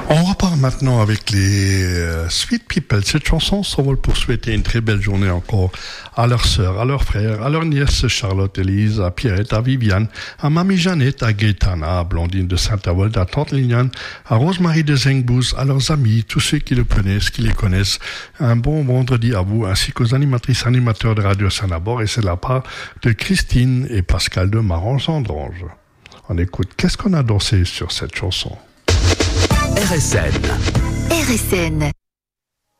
On repart maintenant avec les Sweet People. Cette chanson s'envole pour souhaiter une très belle journée encore à leurs sœurs, à leurs frères, à leurs nièces Charlotte, Élise, à Pierrette, à Viviane, à Mamie Jeannette, à Gaëtana, à Blondine de Saint-Avold, à Tante Liliane, à Rosemarie de Zengbouz, à leurs amis, tous ceux qui le connaissent, qui les connaissent. Un bon vendredi à vous, ainsi qu'aux animatrices animateurs de Radio Saint-Nabord. Et c'est de la part de Christine et Pascal de Marange-Andrange. On écoute. Qu'est-ce qu'on a dansé sur cette chanson? RSN. RSN.